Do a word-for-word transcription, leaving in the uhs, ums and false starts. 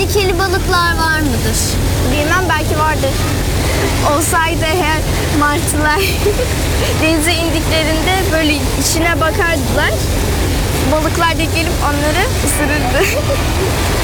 tehlikeli balıklar var mıdır? Bilmem, belki vardır. Olsaydı eğer martılar denize indiklerinde böyle içine bakardılar. Balıklar da gelip onları ısırırdı.